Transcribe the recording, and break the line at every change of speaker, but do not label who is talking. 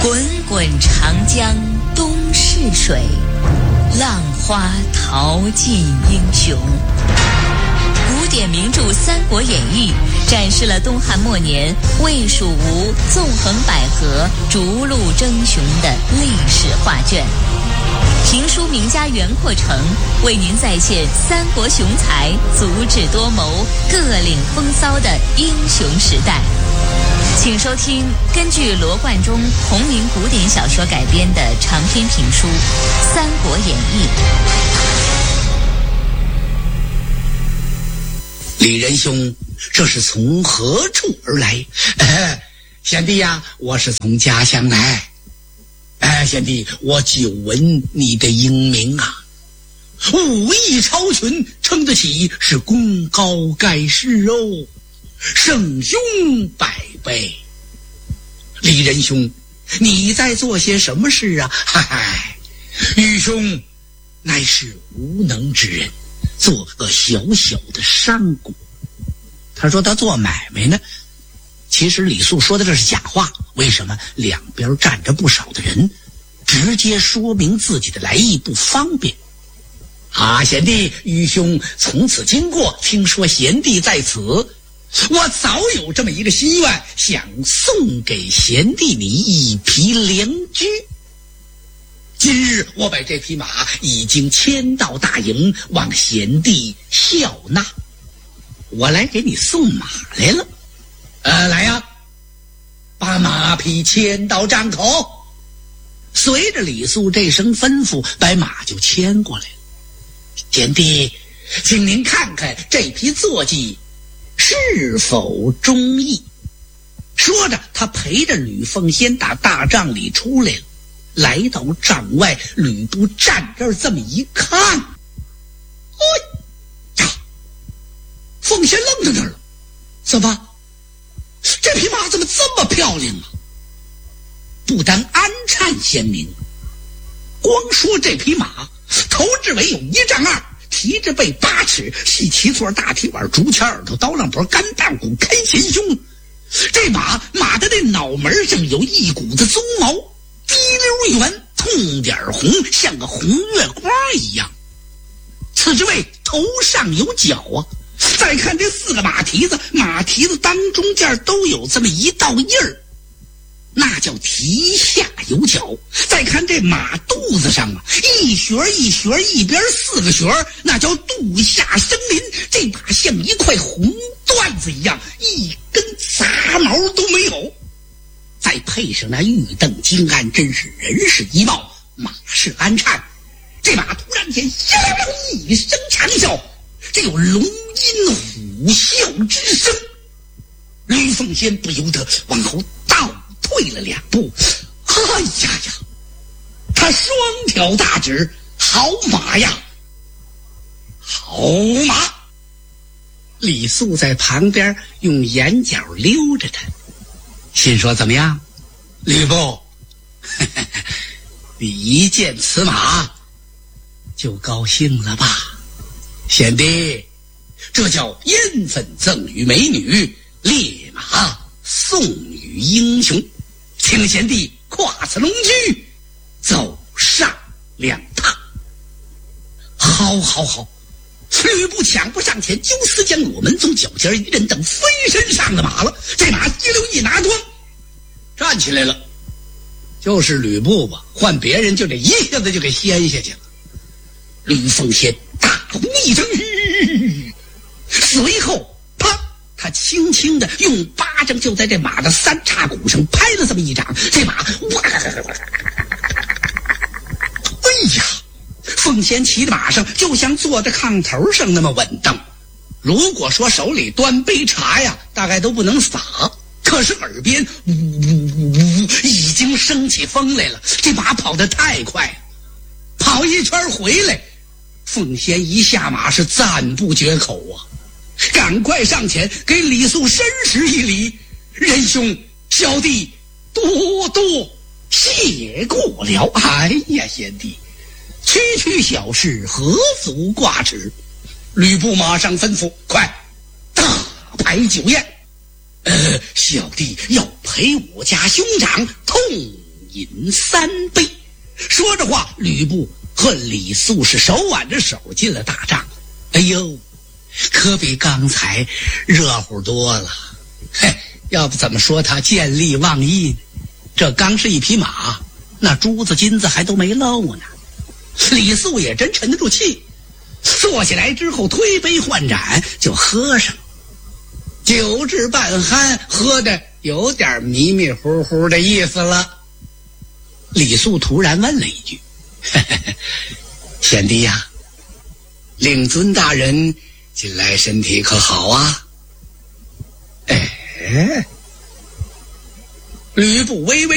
滚滚长江东逝水，浪花淘尽英雄。古典名著《三国演义》展示了东汉末年魏蜀吴纵横捭阖、逐鹿争雄的历史画卷。评书名家袁阔成为您再现三国雄才足智多谋、各领风骚的英雄时代。请收听根据罗贯中同名古典小说改编的长篇评书《三国演义》。
李仁兄，这是从何处而来？贤弟呀，我是从家乡来。贤弟，我久闻你的英名啊，武艺超群，称得起是功高盖世哦，圣兄百倍。李仁兄，你在做些什么事啊？愚兄乃是无能之人，做个小小的商贾。他说他做买卖呢，其实李肃说的这是假话。为什么？两边站着不少的人，直接说明自己的来意不方便。贤弟，愚兄从此经过，听说贤弟在此，我早有这么一个心愿，想送给贤弟你一匹良驹。今日我把这匹马已经牵到大营，望贤弟笑纳。我来给你送马来了。来呀，把马匹牵到帐口。随着李肃这声吩咐，把马就牵过来了。贤弟，请您看看这匹坐骑是否中意。说着，他陪着吕奉先打大帐里出来了。来到帐外，吕布站这儿这么一看，奉先愣在那儿了。怎么，这匹马怎么这么漂亮啊？不但鞍颤鲜明，光说这匹马头至尾有1丈2，提着背8尺，细旗座、大蹄碗、竹签耳朵、刀浪脖、干蛋骨、开前胸。这马的那脑门上有一股子鬃毛，滴溜圆，痛点红，像个红月光一样。此之谓头上有角啊。再看这4个马蹄子当中间都有这么一道印儿，那叫蹄下有角。再看这马肚子上啊，一旋一旋，一边4个旋，那叫肚下生鳞。这马像一块红缎子一样，一根杂毛都没有。再配上那玉镫金鞍，真是人是一貌，马是鞍颤。这马突然间一声长啸，这有龙吟虎啸之声。吕奉先不由得往后倒退了2步。他双挑大指，好马呀，好马！李肃在旁边用眼角溜着他，心说怎么样，吕布，你一见此马就高兴了吧？贤弟，这叫烟粉赠与美女，烈马送与英雄。请贤弟跨此龙驹，走上2趟。好。吕布抢不上前，揪丝将裸门从脚尖一震，等飞身上的马了。这马一溜一拿桩，站起来了。就是吕布吧，换别人就这一下子就给掀下去了。吕奉先大呼一声，随后啪，他轻轻的用巴掌就在这马的3叉骨上拍了这么一掌。这马奉先骑的马上就像坐在炕头上那么稳当。如果说手里端杯茶呀，大概都不能洒。可是耳边呜呜呜，已经升起风来了。这马跑得太快了，跑一圈回来，奉先一下马是赞不绝口啊，赶快上前给李肃深施一礼。仁兄，小弟多多谢过了。贤弟，区小事何足挂齿。吕布马上吩咐，快大摆酒宴。小弟要陪我家兄长痛饮3杯。说着话，吕布和李肃是手挽着手进了大帐。哎呦，可比刚才热乎多了。嘿，要不怎么说他见利忘义呢？这刚是一匹马，那珠子金子还都没漏呢。李肃也真沉得住气，坐下来之后推杯换盏就喝上，酒至半酣，喝的有点迷迷糊糊的意思了。李肃突然问了一句：贤弟呀，令尊大人近来身体可好啊？吕布微微